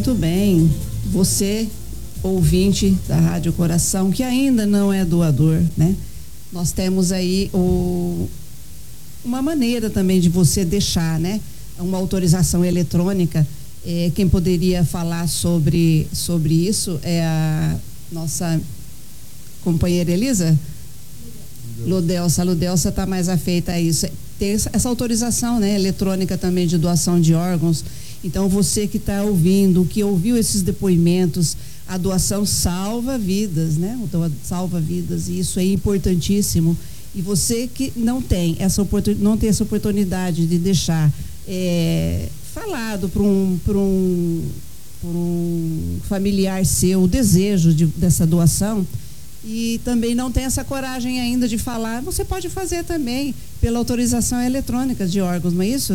Muito bem. Você, ouvinte da Rádio Coração, que ainda não é doador, né? Nós temos aí uma maneira também de você deixar, né? Uma autorização eletrônica. Quem poderia falar sobre isso é a nossa companheira Elisa? Ludelsa. Ludelsa está mais afeita a isso. Tem essa autorização, né, eletrônica também de doação de órgãos. Então, você que está ouvindo, que ouviu esses depoimentos, a doação salva vidas, né? Salva vidas, e isso é importantíssimo. E você que não tem essa oportunidade de deixar falado para um familiar seu o desejo dessa doação, e também não tem essa coragem ainda de falar, você pode fazer também pela autorização eletrônica de órgãos, não é isso?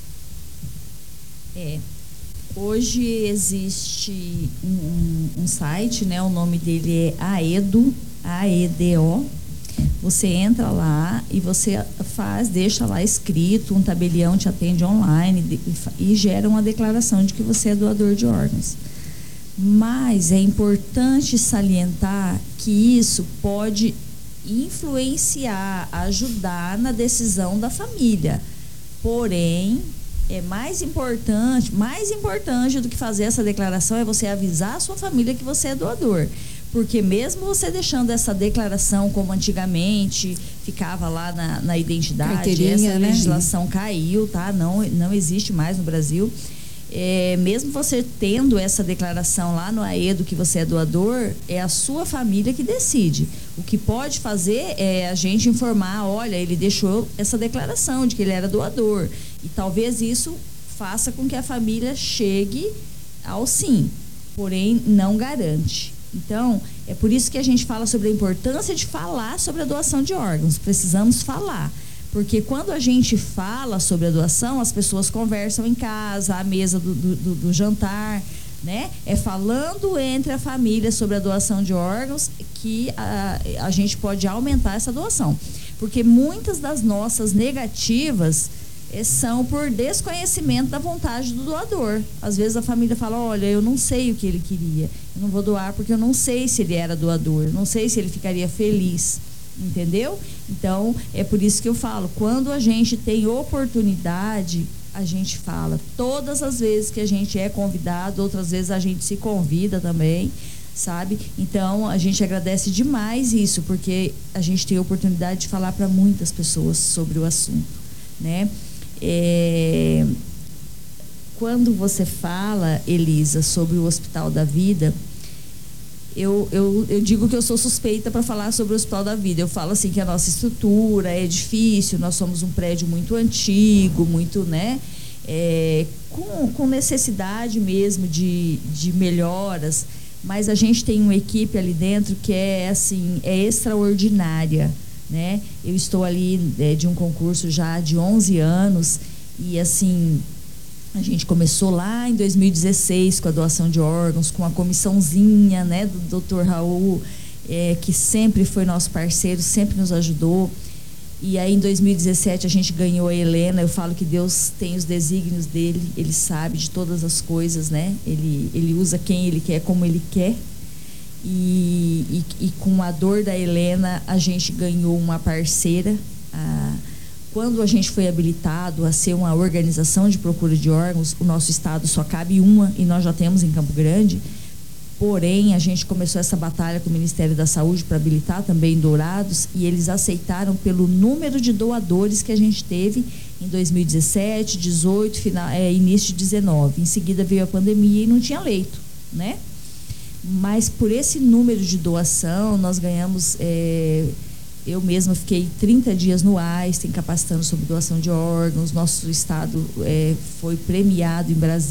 Hoje existe um site, né? O nome dele é AEDO, AEDO. Você entra lá e você deixa lá escrito, um tabelião te atende online e gera uma declaração de que você é doador de órgãos. Mas é importante salientar que isso pode influenciar, ajudar na decisão da família. Porém, é mais importante do que fazer essa declaração é você avisar a sua família que você é doador. Porque mesmo você deixando essa declaração como antigamente, ficava lá na identidade, essa legislação, né? Caiu, tá? Não existe mais no Brasil. Mesmo você tendo essa declaração lá no AEDO que você é doador, é a sua família que decide. O que pode fazer é a gente informar, olha, ele deixou essa declaração de que ele era doador. E talvez isso faça com que a família chegue ao sim, porém não garante. Então, é por isso que a gente fala sobre a importância de falar sobre a doação de órgãos. Precisamos falar. Porque quando a gente fala sobre a doação, as pessoas conversam em casa, à mesa do jantar, né? É falando entre a família sobre a doação de órgãos que a gente pode aumentar essa doação. Porque muitas das nossas negativas são por desconhecimento da vontade do doador. Às vezes a família fala, olha, eu não sei o que ele queria, eu não vou doar porque eu não sei se ele era doador, eu não sei se ele ficaria feliz. Entendeu? Então, é por isso que eu falo, quando a gente tem oportunidade, a gente fala. Todas as vezes que a gente é convidado, outras vezes a gente se convida também, sabe? Então, a gente agradece demais isso, porque a gente tem a oportunidade de falar para muitas pessoas sobre o assunto, né? Quando você fala, Elisa, sobre o Hospital da Vida, eu digo que eu sou suspeita para falar sobre o Hospital da Vida. Eu falo assim que a nossa estrutura é difícil, nós somos um prédio muito antigo, muito, né? Com necessidade mesmo de melhoras, mas a gente tem uma equipe ali dentro que é extraordinária, né? Eu estou ali de um concurso já de 11 anos e assim, a gente começou lá em 2016 com a doação de órgãos, com a comissãozinha, né, do Dr. Raul, que sempre foi nosso parceiro, sempre nos ajudou. E aí em 2017 a gente ganhou a Helena. Eu falo que Deus tem os desígnios dele, ele sabe de todas as coisas, né? Ele usa quem ele quer, como ele quer. E com a dor da Helena a gente ganhou uma parceira. Quando a gente foi habilitado a ser uma organização de procura de órgãos, o nosso estado só cabe uma e nós já temos em Campo Grande. Porém, a gente começou essa batalha com o Ministério da Saúde para habilitar também em Dourados e eles aceitaram pelo número de doadores que a gente teve em 2017, 18, início de 19. Em seguida veio a pandemia e não tinha leito, né? Mas por esse número de doação, nós ganhamos... Eu mesma fiquei 30 dias no Einstein capacitando sobre doação de órgãos. Nosso estado foi premiado em Brasília.